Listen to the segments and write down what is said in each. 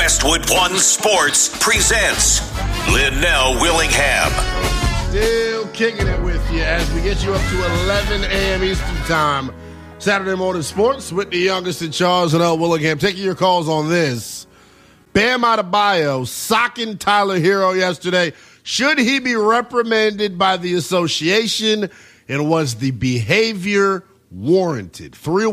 Westwood One Sports presents Linnell Willingham. Still kicking it with you as we get you up to 11 a.m. Eastern Time. Saturday Morning Sports with the youngest in Charles and L. Willingham. Taking your calls on this. Bam Adebayo socking Tyler Hero yesterday. Should he be reprimanded by the association? And was the behavior warranted?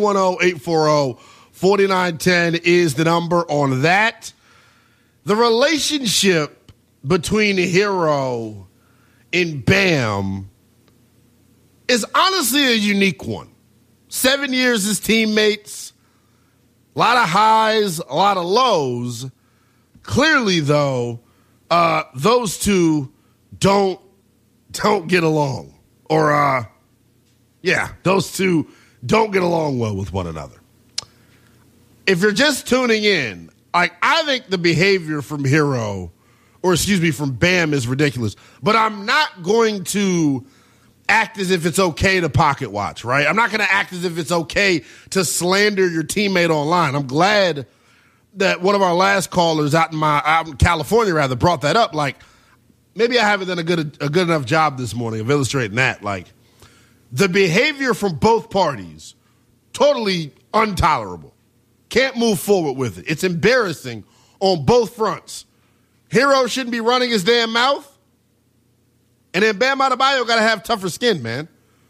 310-840-4910 is the number on that. The relationship between Hero and Bam is honestly a unique one. 7 years as teammates, a lot of highs, a lot of lows. Clearly, though, those two don't get along. Or, those two don't get along well with one another. If you're just tuning in, I think the behavior from from Bam is ridiculous. But I'm not going to act as if it's okay to pocket watch, right? I'm not going to act as if it's okay to slander your teammate online. I'm glad that one of our last callers out in California brought that up. Like, maybe I haven't done a good enough job this morning of illustrating that. Like, the behavior from both parties, totally intolerable. Can't move forward with it. It's embarrassing on both fronts. Hero shouldn't be running his damn mouth. And then Bam Adebayo got to have tougher skin, man.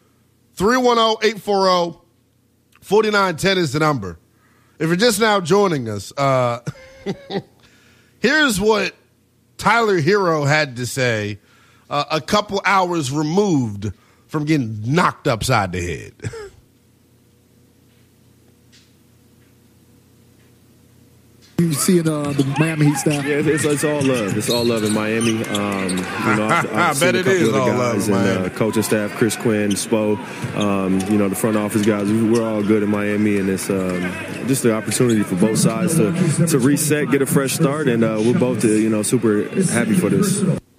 310-840-4910 is the number. If you're just now joining us, here's what Tyler Hero had to say a couple hours removed from getting knocked upside the head. You see the Miami Heat staff? Yeah, it's all love. It's all love in Miami. I bet it is all love, and coaching staff, Chris Quinn, Spo, the front office guys. We're all good in Miami, and it's just the opportunity for both sides to reset, get a fresh start, and we're both super happy for this.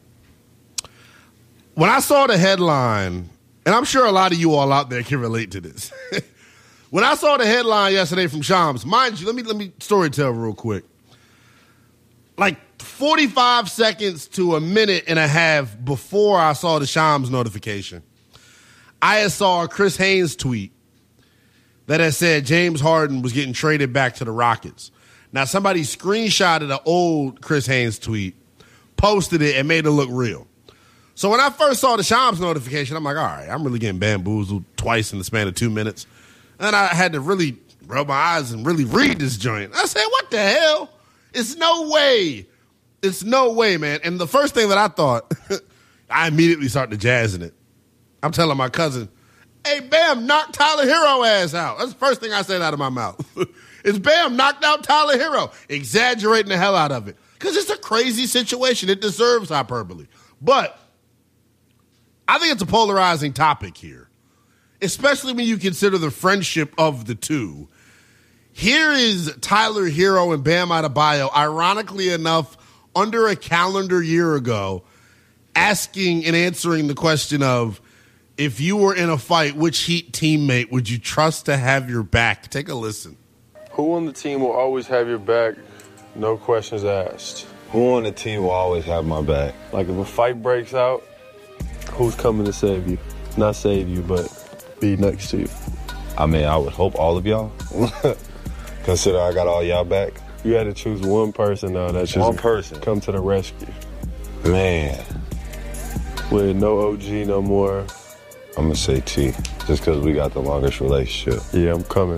When I saw the headline, and I'm sure a lot of you all out there can relate to this. When I saw the headline yesterday from Shams, mind you, let me storytell real quick. Like 45 seconds to a minute and a half before I saw the Shams notification, I saw a Chris Haynes tweet that had said James Harden was getting traded back to the Rockets. Now, somebody screenshotted an old Chris Haynes tweet, posted it, and made it look real. So when I first saw the Shams notification, I'm like, all right, I'm really getting bamboozled twice in the span of 2 minutes. And I had to really rub my eyes and really read this joint. I said, what the hell? It's no way. It's no way, man. And the first thing that I thought, I immediately started jazzing it. I'm telling my cousin, hey, Bam, knock Tyler Hero ass out. That's the first thing I said out of my mouth. It's Bam knocked out Tyler Hero. Exaggerating the hell out of it. Because it's a crazy situation. It deserves hyperbole. But I think it's a polarizing topic here, especially when you consider the friendship of the two. Here is Tyler Hero and Bam Adebayo, ironically enough, under a calendar year ago, asking and answering the question of, if you were in a fight, which Heat teammate would you trust to have your back? Take a listen. Who on the team will always have your back, no questions asked? Who on the team will always have my back? Like, if a fight breaks out, who's coming to save you? Not save you, but be next to you. I mean, I would hope all of y'all. Consider I got all y'all back. You had to choose one person, though. That's just one person. Come to the rescue. Man. With no OG no more. I'm going to say T, just because we got the longest relationship. Yeah, I'm coming.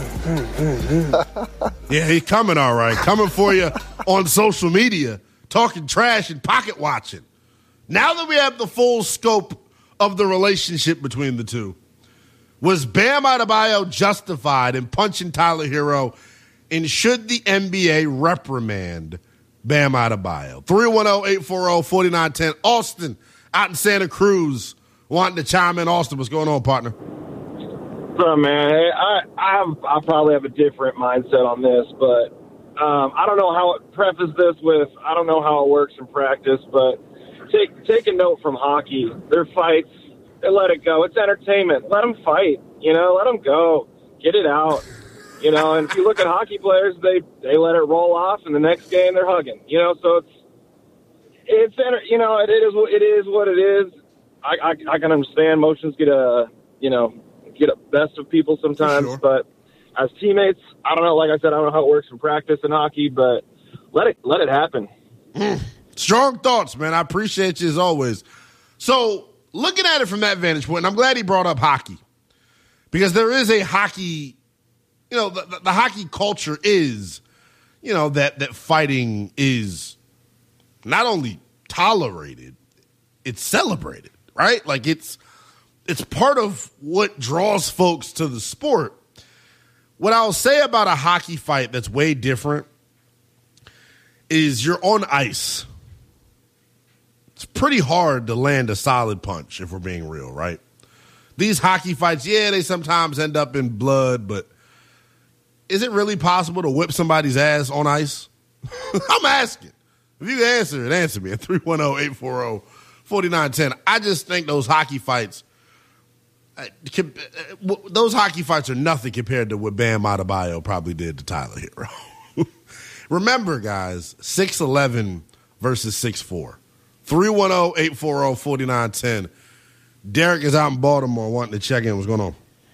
Yeah, he's coming, all right. Coming for you on social media, talking trash and pocket watching. Now that we have the full scope of the relationship between the two, was Bam Adebayo justified in punching Tyler Hero, and should the NBA reprimand Bam Adebayo? 310-840-4910. Austin out in Santa Cruz wanting to chime in. Austin, what's going on, partner? What's up, man? Hey, I probably have a different mindset on this, but I don't know how it preface this with, I don't know how it works in practice, but take a note from hockey. Their fights, they let it go. It's entertainment. Let them fight. Let them go. Get it out. You know, and if you look at hockey players, they let it roll off, and the next game they're hugging. You know, so it's you know, it is what it is. I can understand emotions get a best of people sometimes, sure. But as teammates, I don't know. Like I said, I don't know how it works in practice in hockey, but let it happen. Strong thoughts, man. I appreciate you as always. So, looking at it from that vantage point, I'm glad he brought up hockey because there is a hockey, you know, the hockey culture is, you know, that fighting is not only tolerated, it's celebrated, right? Like it's part of what draws folks to the sport. What I'll say about a hockey fight that's way different is you're on ice. It's pretty hard to land a solid punch if we're being real, right? These hockey fights, yeah, they sometimes end up in blood, but is it really possible to whip somebody's ass on ice? I'm asking. If you can answer it, answer me at 310-840-4910. I just think those hockey fights are nothing compared to what Bam Adebayo probably did to Tyler Hero. Remember, guys, 6'11" versus 6'4". 310-840-4910. Derek is out in Baltimore wanting to check in. What's going on?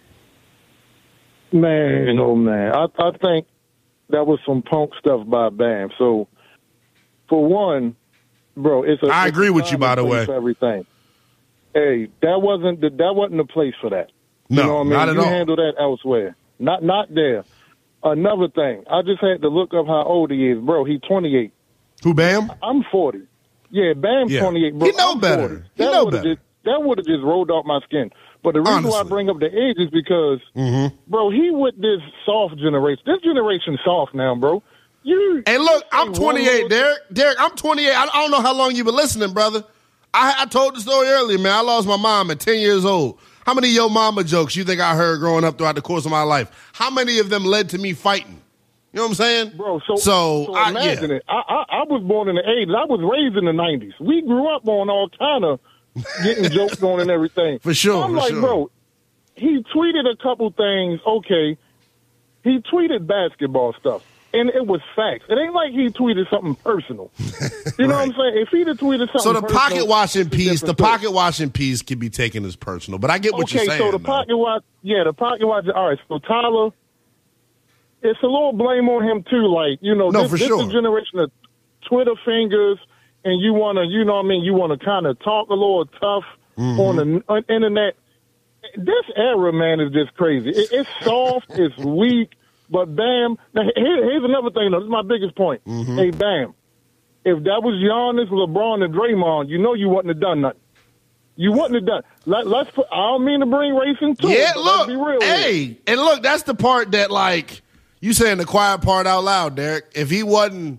Man, oh, man. I think that was some punk stuff by Bam. So, for one, bro, I agree with you, by the way. Everything. Hey, that wasn't the place for that. No, you know what I mean? not at all. You handle that elsewhere. Not there. Another thing, I just had to look up how old he is, bro. He's 28. Who, Bam? I'm 40. Yeah, Bam's 28, bro. He know better. That would have just rolled off my skin. But the reason why I bring up the age is because, bro, he with this soft generation. This generation's soft now, bro. Hey, look, I'm 28, Derek. Derek, I'm 28. I don't know how long you've been listening, brother. I told the story earlier, man. I lost my mom at 10 years old. How many yo mama jokes you think I heard growing up throughout the course of my life? How many of them led to me fighting? You know what I'm saying? Bro, so imagine it. I was born in the 80s. I was raised in the 90s. We grew up on all kind of getting jokes on and everything. For sure. So I'm like, bro, he tweeted a couple things. Okay. He tweeted basketball stuff. And it was facts. It ain't like he tweeted something personal. You know what I'm saying? If he'd have tweeted something personal. So the pocket watching piece can be taken as personal. But I get what you're saying. Okay, so the pocket watch, all right, so Tyler, it's a little blame on him too. Like, you know, this is a generation of Twitter fingers, and you want to, you know what I mean, you want to kind of talk a little tough on the internet. This era, man, is just crazy. It's soft, it's weak. But Bam, now here's another thing, though. This is my biggest point. Hey, Bam, if that was Giannis, LeBron, and Draymond, you know you wouldn't have done nothing. You wouldn't have done. Let's put. I don't mean to bring race into it. Yeah, look, let's be real and look, that's the part that, like, you saying the quiet part out loud, Derek. If he wasn't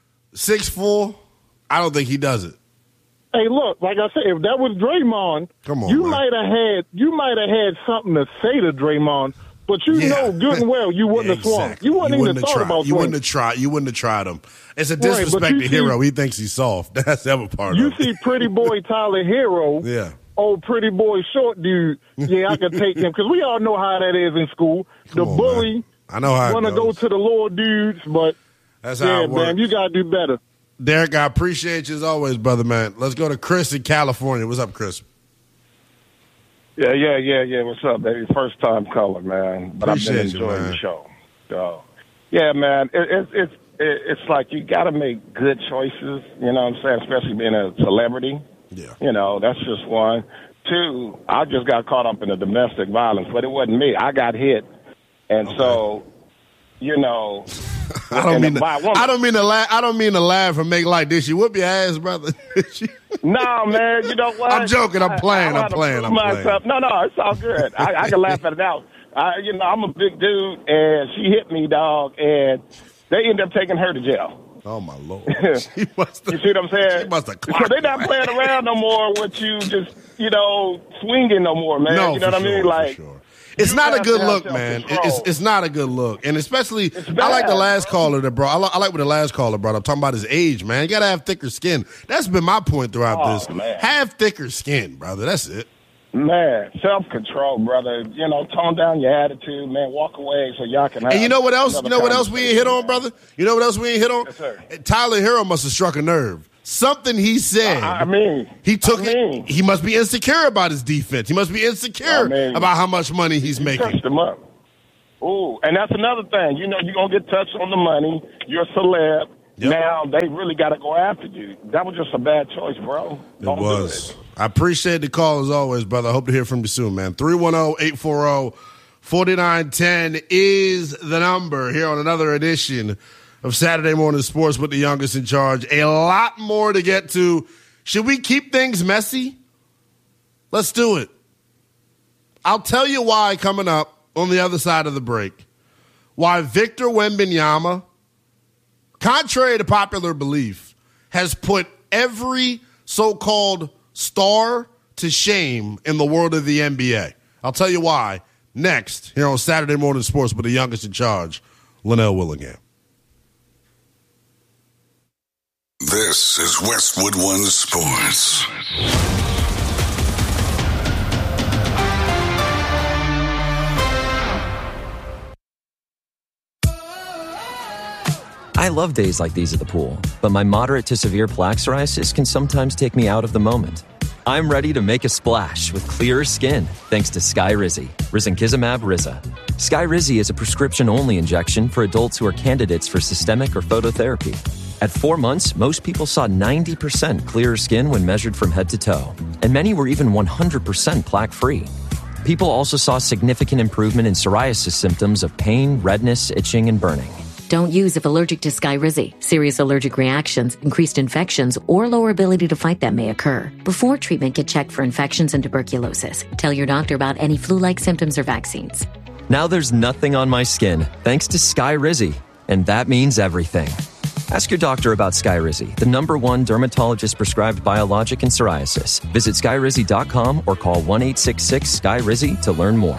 6'4", I don't think he does it. Hey, look, like I said, if that was Draymond, you might have had something to say to Draymond. But you know good and well you wouldn't have swung. You wouldn't even thought about swinging. You wouldn't have tried him. It's a disrespect to Hero. He thinks he's soft. That's the other part of it. You see pretty boy Tyler Hero, old pretty boy short dude, I can take him. Because we all know how that is in school. Bully, man. I know how want to go to the lower dudes, but that's how it works. Man, you got to do better. Derek, I appreciate you as always, brother, man. Let's go to Chris in California. What's up, Chris? Yeah. What's up, baby? First time caller, man. But I've been enjoying the show. So, yeah, man. It's like you got to make good choices. You know what I'm saying? Especially being a celebrity. Yeah. You know, that's just one. Two, I just got caught up in the domestic violence, but it wasn't me. I got hit, and so, you know. I don't mean to laugh or make like this. You whoop your ass, brother. No, man. You know what? I'm joking. I'm playing. No, it's all good. I can laugh at it out. I'm a big dude, and she hit me, dog, and they ended up taking her to jail. Oh, my Lord. You see what I'm saying? She must have so they're not playing around no more with you just, swinging no more, man. No, you know what I mean? Like, sure. It's not a good look, man. It's not a good look. And especially, I like the last caller that brought, I like what the last caller brought up, talking about his age, man. You got to have thicker skin. That's been my point throughout this. Man. Have thicker skin, brother. That's it. Man, self-control, brother. You know, tone down your attitude, man. Walk away so y'all can have. And you know what else? You know what else we ain't hit on, brother? You know what else we ain't hit on? Yes, sir. Tyler Hero must have struck a nerve. Something he said. He took it. He must be insecure about his defense. He must be insecure about how much money he's making. Touched him up. Ooh, and that's another thing. You know, you're going to get touched on the money. You're a celeb. Yep. Now they really got to go after you. That was just a bad choice, bro. Don't do it. I appreciate the call as always, brother. I hope to hear from you soon, man. 310-840-4910 is the number here on another edition of Saturday Morning Sports with the youngest in charge. A lot more to get to. Should we keep things messy? Let's do it. I'll tell you why coming up on the other side of the break. Why Victor Wembanyama, contrary to popular belief, has put every so-called star to shame in the world of the NBA. I'll tell you why next here on Saturday Morning Sports with the youngest in charge, Linnell Willingham. This is Westwood One Sports. I love days like these at the pool, but my moderate to severe plaque psoriasis can sometimes take me out of the moment. I'm ready to make a splash with clearer skin thanks to Skyrizi, risankizumab Riza. Skyrizi is a prescription-only injection for adults who are candidates for systemic or phototherapy. At 4 months, most people saw 90% clearer skin when measured from head to toe, and many were even 100% plaque-free. People also saw significant improvement in psoriasis symptoms of pain, redness, itching, and burning. Don't use if allergic to Skyrizi. Serious allergic reactions, increased infections, or lower ability to fight them may occur. Before treatment, get checked for infections and tuberculosis. Tell your doctor about any flu-like symptoms or vaccines. Now there's nothing on my skin thanks to Skyrizi, and that means everything. Ask your doctor about Skyrizi, the #1 dermatologist-prescribed biologic in psoriasis. Visit Skyrizi.com or call 1-866-SKY-RIZI to learn more.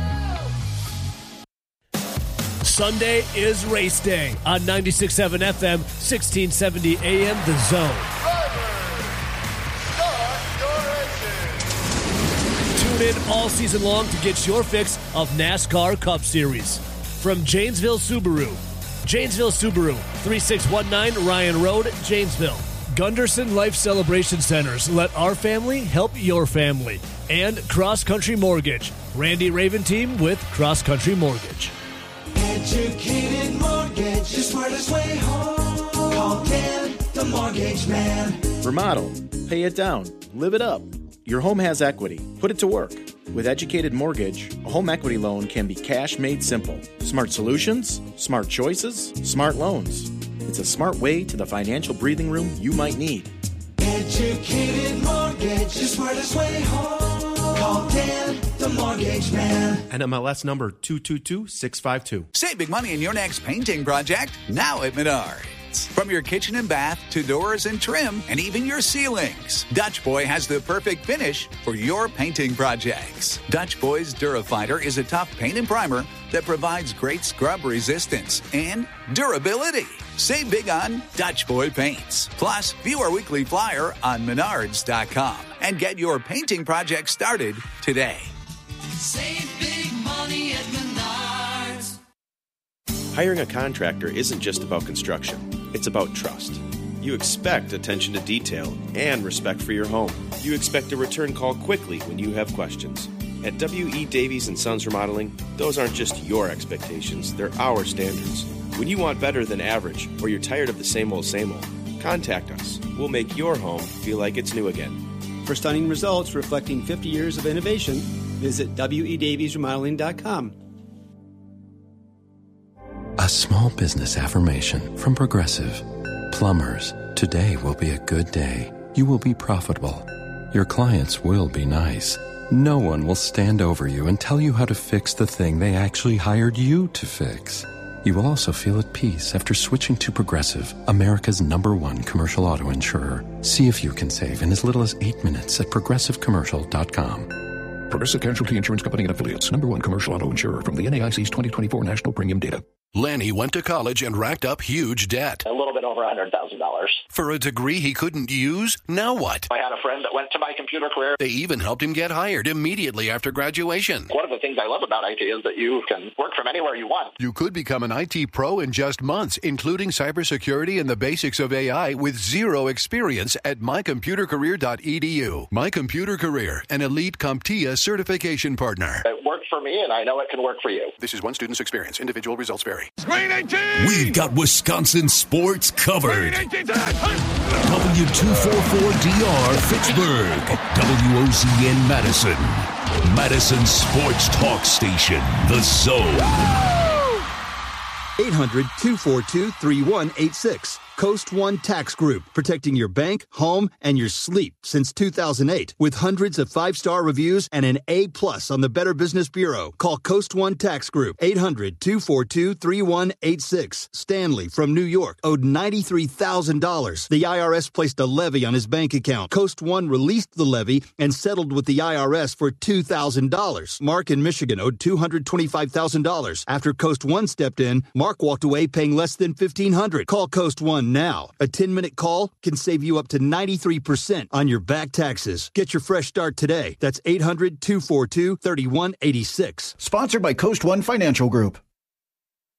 Sunday is race day on 96.7 FM, 1670 AM, The Zone. Tune in all season long to get your fix of NASCAR Cup Series. From Janesville Subaru, 3619 Ryan Road, Janesville. Gunderson Life Celebration Centers. Let our family help your family. And Cross Country Mortgage. Randy Raven team with Cross Country Mortgage. Educated Mortgage, the smartest way home. Call Dan, the Mortgage Man. Remodel, pay it down, live it up. Your home has equity. Put it to work. With Educated Mortgage, a home equity loan can be cash made simple. Smart solutions, smart choices, smart loans. It's a smart way to the financial breathing room you might need. Educated Mortgage, the smartest way home. Call Dan, the Mortgage Man. NMLS number 222652. Save big money in your next painting project now at Menards. From your kitchen and bath to doors and trim and even your ceilings, Dutch Boy has the perfect finish for your painting projects. Dutch Boy's Durafighter is a tough paint and primer that provides great scrub resistance and durability. Save big on Dutch Boy paints. Plus, view our weekly flyer on Menards.com and get your painting project started today. Save big money at Menards. Hiring a contractor isn't just about construction. It's about trust. You expect attention to detail and respect for your home. You expect a return call quickly when you have questions. At W.E. Davies & Sons Remodeling, those aren't just your expectations, they're our standards. When you want better than average, or you're tired of the same old, contact us. We'll make your home feel like it's new again. For stunning results reflecting 50 years of innovation, visit WEDaviesRemodeling.com. A small business affirmation from Progressive. Plumbers, today will be a good day. You will be profitable. Your clients will be nice. No one will stand over you and tell you how to fix the thing they actually hired you to fix. You will also feel at peace after switching to Progressive, America's #1 commercial auto insurer. See if you can save in as little as 8 minutes at progressivecommercial.com. Progressive Casualty Insurance Company and Affiliates, #1 commercial auto insurer from the NAIC's 2024 National Premium Data. Lanny went to college and racked up huge debt. A little bit over $100,000. For a degree he couldn't use? Now what? I had a friend that went to My Computer Career. They even helped him get hired immediately after graduation. One of the things I love about IT is that you can work from anywhere you want. You could become an IT pro in just months, including cybersecurity and the basics of AI with zero experience at mycomputercareer.edu. My Computer Career, an elite CompTIA certification partner. It worked for me, and I know it can work for you. This is one student's experience. Individual results vary. Screen 18! We've got Wisconsin sports covered. W244DR Fitchburg. WOZN Madison. Madison Sports Talk Station. The Zone. 800-242-3186. Coast One Tax Group, protecting your bank, home, and your sleep since 2008. With hundreds of 5-star reviews and an A+ on the Better Business Bureau. Call Coast One Tax Group, 800-242-3186. Stanley from New York owed $93,000. The IRS placed a levy on his bank account. Coast One released the levy and settled with the IRS for $2,000. Mark in Michigan owed $225,000. After Coast One stepped in, Mark walked away paying less than $1,500. Call Coast One now. A 10-minute call can save you up to 93% on your back taxes. Get your fresh start today. That's 800-242-3186. Sponsored by Coast One Financial Group.